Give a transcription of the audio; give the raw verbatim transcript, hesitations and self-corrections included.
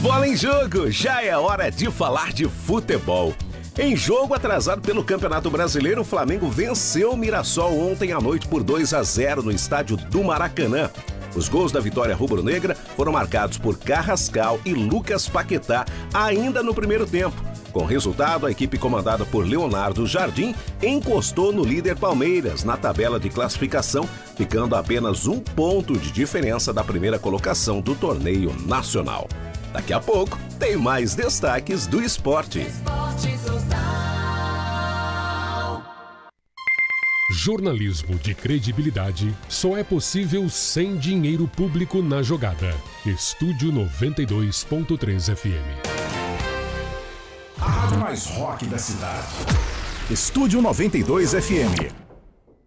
Bola em jogo, já é hora de falar de futebol. Em jogo atrasado pelo Campeonato Brasileiro, o Flamengo venceu o Mirassol ontem à noite por dois a zero no estádio do Maracanã. Os gols da vitória rubro-negra foram marcados por Carrascal e Lucas Paquetá ainda no primeiro tempo. Com o resultado, a equipe comandada por Leonardo Jardim encostou no líder Palmeiras na tabela de classificação, ficando a apenas um ponto de diferença da primeira colocação do torneio nacional. Daqui a pouco, tem mais destaques do esporte. Jornalismo de credibilidade só é possível sem dinheiro público na jogada. Estúdio noventa e dois ponto três F M. A rádio mais rock da cidade. Estúdio noventa e dois F M.